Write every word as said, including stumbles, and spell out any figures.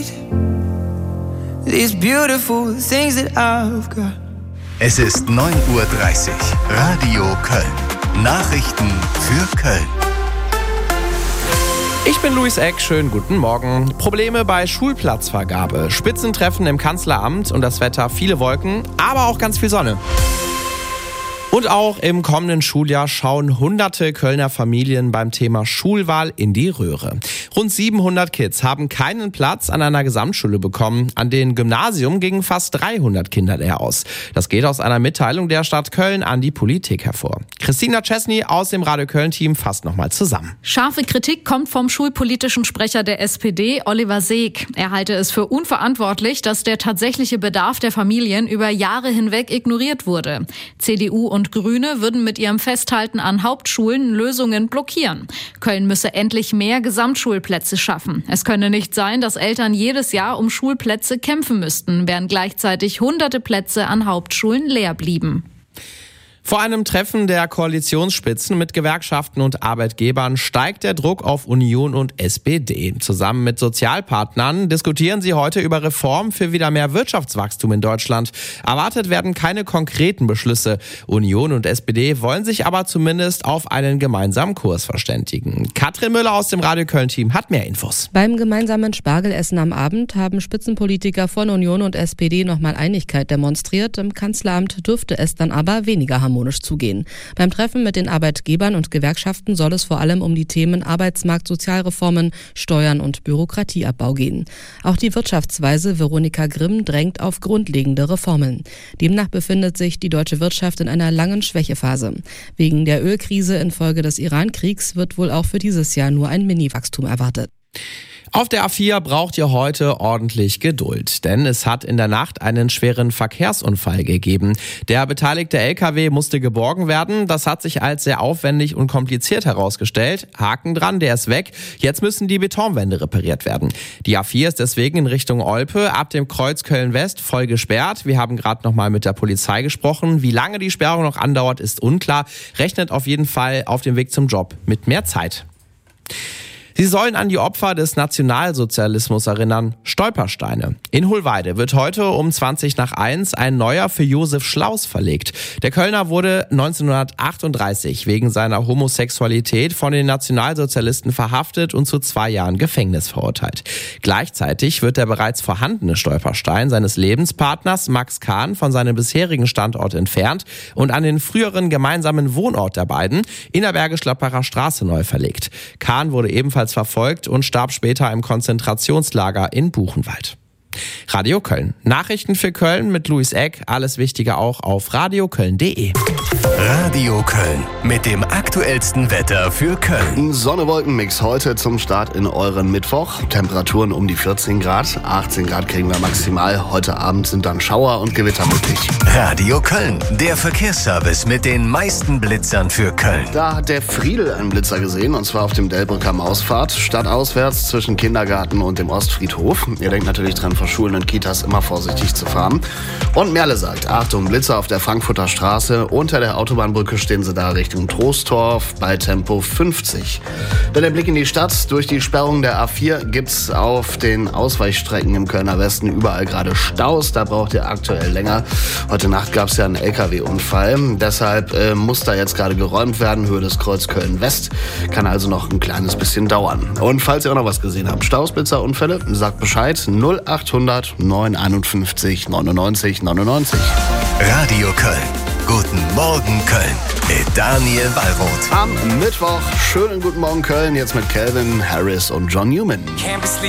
These beautiful things that I've got. Es ist neun Uhr dreißig. Radio Köln. Nachrichten für Köln. Ich bin Luis Eck, schönen guten Morgen. Probleme bei Schulplatzvergabe, Spitzentreffen im Kanzleramt und das Wetter, viele Wolken, aber auch ganz viel Sonne. Und auch im kommenden Schuljahr schauen hunderte Kölner Familien beim Thema Schulwahl in die Röhre. Rund siebenhundert Kids haben keinen Platz an einer Gesamtschule bekommen. An den Gymnasien gingen fast dreihundert Kinder leer aus. Das geht aus einer Mitteilung der Stadt Köln an die Politik hervor. Christina Chesney aus dem Radio Köln-Team fasst nochmal zusammen. Scharfe Kritik kommt vom schulpolitischen Sprecher der S P D, Oliver Seeg. Er halte es für unverantwortlich, dass der tatsächliche Bedarf der Familien über Jahre hinweg ignoriert wurde. C D U und Und Grüne würden mit ihrem Festhalten an Hauptschulen Lösungen blockieren. Köln müsse endlich mehr Gesamtschulplätze schaffen. Es könne nicht sein, dass Eltern jedes Jahr um Schulplätze kämpfen müssten, während gleichzeitig hunderte Plätze an Hauptschulen leer blieben. Vor einem Treffen der Koalitionsspitzen mit Gewerkschaften und Arbeitgebern steigt der Druck auf Union und S P D. Zusammen mit Sozialpartnern diskutieren sie heute über Reformen für wieder mehr Wirtschaftswachstum in Deutschland. Erwartet werden keine konkreten Beschlüsse. Union und S P D wollen sich aber zumindest auf einen gemeinsamen Kurs verständigen. Katrin Müller aus dem Radio Köln-Team hat mehr Infos. Beim gemeinsamen Spargelessen am Abend haben Spitzenpolitiker von Union und S P D nochmal Einigkeit demonstriert. Im Kanzleramt dürfte es dann aber weniger harmonisch zugehen. Beim Treffen mit den Arbeitgebern und Gewerkschaften soll es vor allem um die Themen Arbeitsmarkt, Sozialreformen, Steuern und Bürokratieabbau gehen. Auch die Wirtschaftsweise Veronika Grimm drängt auf grundlegende Reformen. Demnach befindet sich die deutsche Wirtschaft in einer langen Schwächephase. Wegen der Ölkrise infolge des Iran-Kriegs wird wohl auch für dieses Jahr nur ein Mini-Wachstum erwartet. Auf der A vier braucht ihr heute ordentlich Geduld, denn es hat in der Nacht einen schweren Verkehrsunfall gegeben. Der beteiligte L K W musste geborgen werden. Das hat sich als sehr aufwendig und kompliziert herausgestellt. Haken dran, der ist weg. Jetzt müssen die Betonwände repariert werden. Die A vier ist deswegen in Richtung Olpe ab dem Kreuz Köln-West voll gesperrt. Wir haben gerade noch mal mit der Polizei gesprochen. Wie lange die Sperrung noch andauert, ist unklar. Rechnet auf jeden Fall auf dem Weg zum Job mit mehr Zeit. Sie sollen an die Opfer des Nationalsozialismus erinnern. Stolpersteine. In Hohlweide wird heute um zwanzig nach eins ein neuer für Josef Schlaus verlegt. Der Kölner wurde neunzehnhundertachtunddreißig wegen seiner Homosexualität von den Nationalsozialisten verhaftet und zu zwei Jahren Gefängnis verurteilt. Gleichzeitig wird der bereits vorhandene Stolperstein seines Lebenspartners Max Kahn von seinem bisherigen Standort entfernt und an den früheren gemeinsamen Wohnort der beiden in der Bergisch-Gladbacher Straße neu verlegt. Kahn wurde ebenfalls verfolgt und starb später im Konzentrationslager in Buchenwald. Radio Köln. Nachrichten für Köln mit Luis Eck. Alles Wichtige auch auf radioköln punkt de. Radio Köln mit dem aktuellsten Wetter für Köln. Sonne-Wolken-Mix heute zum Start in euren Mittwoch. Temperaturen um die vierzehn Grad. achtzehn Grad kriegen wir maximal. Heute Abend sind dann Schauer und Gewitter möglich. Radio Köln, der Verkehrsservice mit den meisten Blitzern für Köln. Da hat der Friedel einen Blitzer gesehen, und zwar auf dem Delbrücker Mausfahrt. Stadtauswärts zwischen Kindergarten und dem Ostfriedhof. Ihr denkt natürlich dran, vor Schulen und Kitas immer vorsichtig zu fahren. Und Merle sagt, Achtung, Blitzer auf der Frankfurter Straße. Unter der Autobahnbrücke stehen sie da Richtung Troisdorf bei Tempo fünfzig. Dann der Blick in die Stadt. Durch die Sperrung der A vier gibt's auf den Ausweichstrecken im Kölner Westen überall gerade Staus. Da braucht ihr aktuell länger. Heute Nacht gab's ja einen L K W-Unfall. Deshalb äh, muss da jetzt gerade geräumt werden. Höhe des Kreuz Köln-West. Kann also noch ein kleines bisschen dauern. Und falls ihr auch noch was gesehen habt, Staus, Blitzer, Unfälle, sagt Bescheid. null achthundert neunhunderteinundfünfzig neunundneunzig neunundneunzig. Radio Köln. Guten Morgen Köln mit Daniel Wallroth. Am Mittwoch, schönen guten Morgen Köln, jetzt mit Calvin Harris und John Newman.